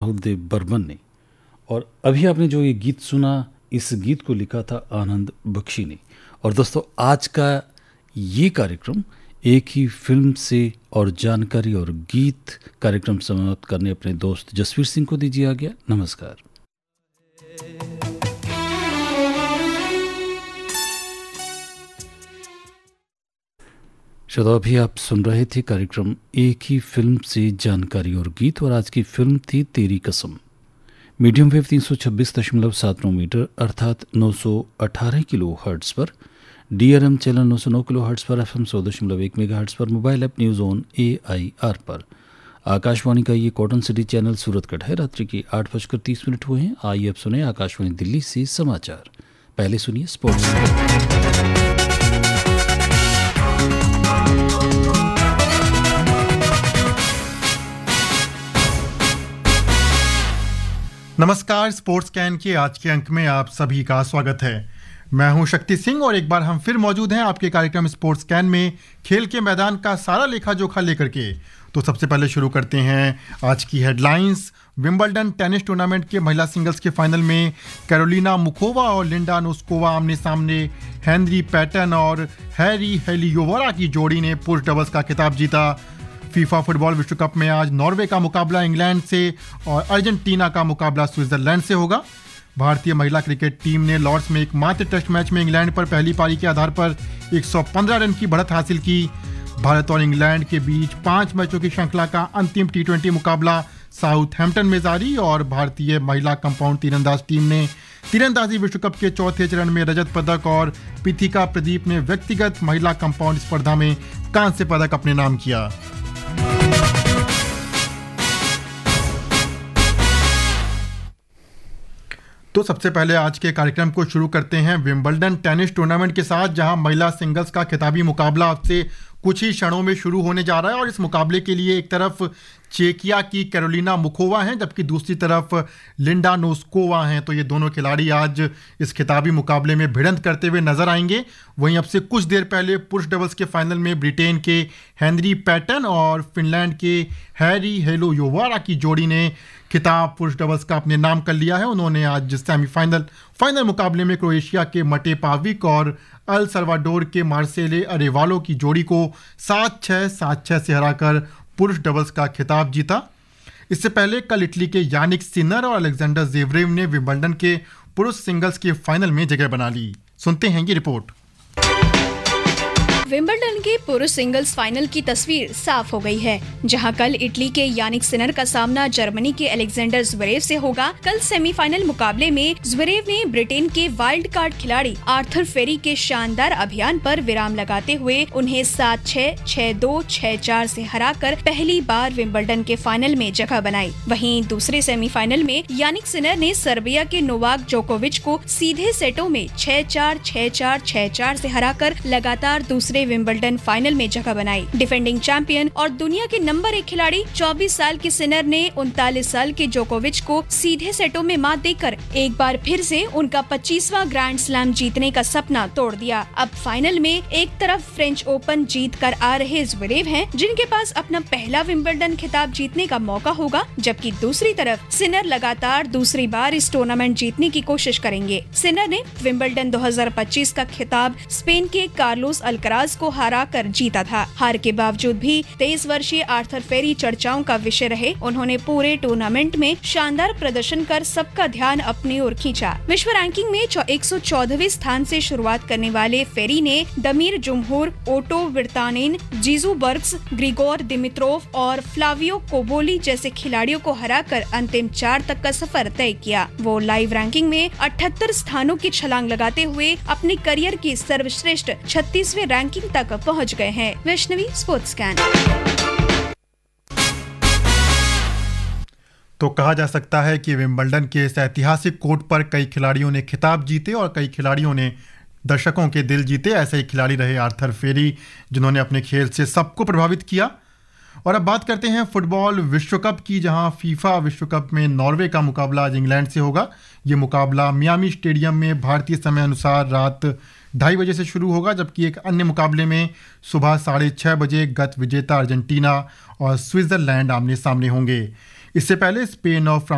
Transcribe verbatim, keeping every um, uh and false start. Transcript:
राहुल देव बर्मन ने। और अभी आपने जो ये गीत सुना, इस गीत को लिखा था आनंद बख्शी ने। और दोस्तों, आज का ये कार्यक्रम एक ही फिल्म से और जानकारी और गीत कार्यक्रम समाप्त करने अपने दोस्त जसवीर सिंह को दीजिए आज्ञा। नमस्कार। श्रोता, अभी आप सुन रहे थे कार्यक्रम एक ही फिल्म से जानकारी और गीत, और आज की फिल्म थी तेरी कसम। मीडियम वेव तीन सौ छब्बीस दशमलव सात नौ मीटर अर्थात नौ सौ अठारह किलो हर्ट्स पर, डीआरएम चैनल नौ सौ नौ किलो हर्ट्स पर, एफएम सौ दशमलव एक मेगा हर्ट्स पर, mobile app news on A I R पर। आकाशवाणी का ये कॉटन सिटी चैनल सूरतगढ़ है। रात्रि की आठ बजकर तीस मिनट हुए हैं। आइए अब सुने आकाशवाणी दिल्ली से समाचार। पहले सुनिए स्पोर्ट्स। नमस्कार, स्पोर्ट्स कैन के आज के अंक में आप सभी का स्वागत है। मैं हूं शक्ति सिंह और एक बार हम फिर मौजूद हैं आपके कार्यक्रम स्पोर्ट्स कैन में खेल के मैदान का सारा लेखा जोखा लेकर के। तो सबसे पहले शुरू करते हैं आज की हेडलाइंस। विंबलडन टेनिस टूर्नामेंट के महिला सिंगल्स के फाइनल में कैरोलिना मुकोवा और लिंडा नोस्कोवा आमने सामने। हेनरी पैटन और हैरी हेलियोवरा की जोड़ी ने पुरुष डबल्स का खिताब जीता। फीफा फुटबॉल विश्व कप में आज नॉर्वे का मुकाबला इंग्लैंड से और अर्जेंटीना का मुकाबला स्विट्जरलैंड से होगा। भारतीय महिला क्रिकेट टीम ने लॉर्ड्स में एकमात्र टेस्ट मैच में इंग्लैंड पर पहली पारी के आधार पर एक सौ पंद्रह रन की बढ़त हासिल की। भारत और इंग्लैंड के बीच पांच मैचों की श्रृंखला का अंतिम टी ट्वेंटी मुकाबला साउथहैम्पटन में जारी, और भारतीय महिला कंपाउंड तीरंदाज टीम ने तीरंदाजी विश्व कप के चौथे चरण में रजत पदक और पीथिका प्रदीप ने व्यक्तिगत महिला कंपाउंड स्पर्धा में कांस्य पदक अपने नाम किया। तो सबसे पहले आज के कार्यक्रम को शुरू करते हैं विंबलडन टेनिस टूर्नामेंट के साथ, जहां महिला सिंगल्स का खिताबी मुकाबला अब से कुछ ही क्षणों में शुरू होने जा रहा है। और इस मुकाबले के लिए एक तरफ चेकिया की कैरोलिना मुकोवा हैं, जबकि दूसरी तरफ लिंडा नोस्कोवा हैं। तो ये दोनों खिलाड़ी आज इस खिताबी मुकाबले में भिड़ंत करते हुए नजर आएंगे। वहीं अब से कुछ देर पहले पुरुष डबल्स के फाइनल में ब्रिटेन के हेनरी पैटन और फिनलैंड के हैरी हेलियोवरा की जोड़ी ने खिताब पुरुष डबल्स का अपने नाम कर लिया है। उन्होंने आज सेमीफाइनल फाइनल मुकाबले में क्रोएशिया के मटे पाविक और अल सल्वाडोर के मार्सेले अरेवालो की जोड़ी को सात छः सात छः से हराकर पुरुष डबल्स का खिताब जीता। इससे पहले कल इटली के यानिक सिनर और अलेक्जेंडर ज़ेवरेव ने विंबलडन के पुरुष सिंगल्स के फाइनल में जगह बना ली। सुनते हैं ये रिपोर्ट। विंबलडन के पुरुष सिंगल्स फाइनल की तस्वीर साफ हो गई है, जहां कल इटली के यानिक सिनर का सामना जर्मनी के अलेक्जेंडर ज़्वेरेव से होगा। कल सेमीफाइनल मुकाबले में ज़्वेरेव ने ब्रिटेन के वाइल्ड कार्ड खिलाड़ी आर्थर फेरी के शानदार अभियान पर विराम लगाते हुए उन्हें सात छह, छह दो, छह चार से हराकर पहली बार विंबलडन के फाइनल में जगह बनाई। वहीं दूसरे सेमीफाइनल में यानिक सिनर ने सर्बिया के नोवाक जोकोविच को सीधे सेटों में छह चार, छह चार, छह चार से हराकर लगातार दूसरे विंबलडन फाइनल में जगह बनाई। डिफेंडिंग चैंपियन और दुनिया के नंबर एक खिलाड़ी चौबीस साल के सिनर ने उनतालीस साल के जोकोविच को सीधे सेटों में मात देकर एक बार फिर से उनका पच्चीसवां ग्रैंड स्लैम जीतने का सपना तोड़ दिया। अब फाइनल में एक तरफ फ्रेंच ओपन जीत कर आ रहे ज़्वेरेव हैं, जिनके पास अपना पहला विंबलडन खिताब जीतने का मौका होगा, जबकि दूसरी तरफ सिनर लगातार दूसरी बार इस टूर्नामेंट जीतने की कोशिश करेंगे। सिनर ने विंबलडन दो हज़ार पच्चीस का खिताब स्पेन के कार्लोस अल्कराज को हरा कर जीता था। हार के बावजूद भी तेईस वर्षीय आर्थर फेरी चर्चाओं का विषय रहे। उन्होंने पूरे टूर्नामेंट में शानदार प्रदर्शन कर सबका ध्यान अपनी ओर खींचा। विश्व रैंकिंग में एक सौ चौदहवें स्थान से शुरुआत करने वाले फेरी ने दमीर जुम्हूर, ओटो विर्तानेन, जीजू बर्ग्स, ग्रिगोर दिमित्रोव और फ्लावियो कोबोली जैसे खिलाड़ियों को हराकर अंतिम चार तक का सफर तय किया। वो लाइव रैंकिंग में अठहत्तर स्थानों की छलांग लगाते हुए अपने करियर की सर्वश्रेष्ठ छत्तीसवें रैंकिंग तक पहुंच गए हैं। Vaishnavi, sports can. तो कहा जा सकता है कि विंबलडन के इस ऐतिहासिक कोर्ट पर कई खिलाड़ियों ने खिताब जीते और कई खिलाड़ियों ने दर्शकों के दिल जीते। ऐसे ही खिलाड़ी रहे आर्थर फेरी, जिन्होंने अपने खेल से सबको प्रभावित किया। और अब बात करते हैं फुटबॉल विश्व कप की, जहां फीफा विश्व कप में नॉर्वे का मुकाबला आज इंग्लैंड से होगा। ये मुकाबला मियामी स्टेडियम में भारतीय समय अनुसार रात ढाई बजे से शुरू होगा, जबकि एक अन्य मुकाबले में सुबह साढ़े छः बजे गत विजेता अर्जेंटीना और स्विट्जरलैंड आमने सामने होंगे। इससे पहले स्पेन और फ्रांस